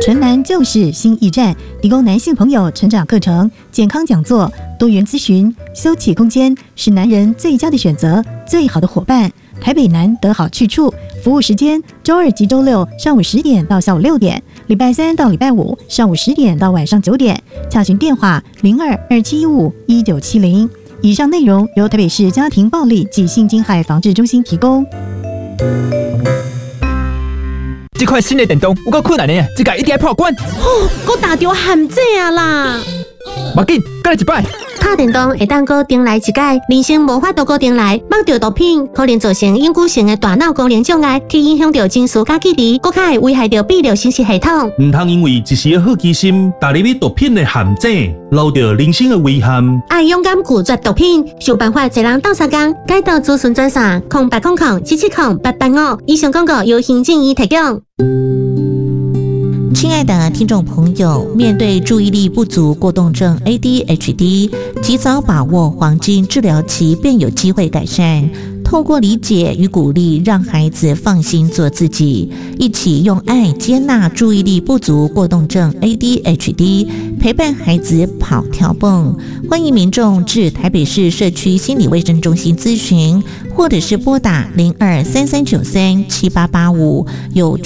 纯男就是新驿站，提供男性朋友成长课程、健康讲座、多元咨询、休憩空间，是男人最佳的选择，最好的伙伴。台北男得好去处，服务时间周2及周6上午10点到下午6点，礼拜3到礼拜5上午10点到晚上9点。洽询电话0227151970。以上内容由台北市家庭暴力及性侵害防治中心提供。 这款新的电动有够困难的，这个一定要破关。 我打着陷阱啊啦！ 别紧，再来一摆。 打电动会当搁重来一届，人生无法度搁重来。摸着毒品可能造成永久性的大脑功能障碍，去影响到情绪甲记忆，搁较会危害到泌尿生殖系统。 唔通因为一时的好奇心，踏入去毒品的陷阱，留着人生的危险。 爱勇敢拒绝毒品，想办法一人斗3工，改到资讯专线0800770885。以上广告由行政院提供。 亲爱的听众朋友，面对注意力不足过动症 ADHD， 及早把握黄金治疗期，便有机会改善。透过理解与鼓励，让孩子放心做自己，一起用爱接纳注意力不足过动症 ADHD， 陪伴孩子跑跳蹦。欢迎民众至台北市社区心理卫生中心咨询，或者是拨打0233937885，有